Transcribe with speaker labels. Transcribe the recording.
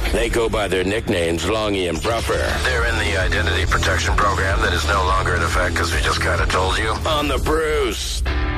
Speaker 1: They go by their nicknames, Longy and Bruffer.
Speaker 2: They're in the identity protection program that is no longer in effect because we just kind of told you.
Speaker 1: On the Bruce.